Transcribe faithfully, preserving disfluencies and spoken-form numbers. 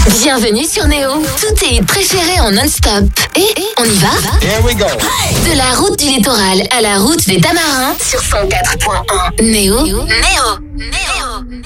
Bienvenue sur Néo. Tous tes hits préférés en non-stop. Et on y va? Here we go. De la route du littoral à la route des Tamarins sur cent quatre point un. Néo. Néo. Néo.